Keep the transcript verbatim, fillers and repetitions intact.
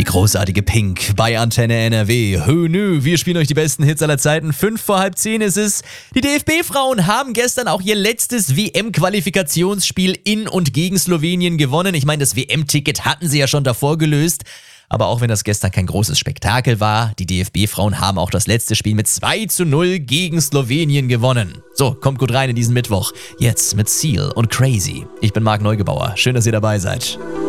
großartige Pink bei Antenne N R W. Who knew? Wir spielen euch die besten Hits aller Zeiten. Fünf vor halb zehn ist es. Die D F B-Frauen haben gestern auch ihr letztes W M-Qualifikationsspiel in und gegen Slowenien gewonnen. Ich meine, das W M-Ticket hatten sie ja schon davor gelöst. Aber auch wenn das gestern kein großes Spektakel war, die D F B-Frauen haben auch das letzte Spiel mit zwei zu null gegen Slowenien gewonnen. So, kommt gut rein in diesen Mittwoch. Jetzt mit Seal und Crazy. Ich bin Marc Neugebauer. Schön, dass ihr dabei seid.